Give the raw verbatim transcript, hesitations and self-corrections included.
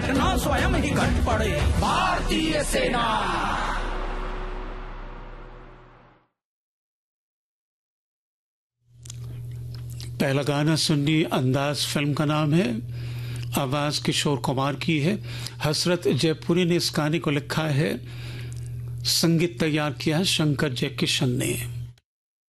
घटना स्वयं ही घट पड़े। भारतीय सेना। पहला गाना सुन्नी अंदाज फिल्म का नाम है, आवाज किशोर कुमार की है। हसरत जयपुरी ने इस गाने को लिखा है, संगीत तैयार किया है शंकर जयकिशन ने।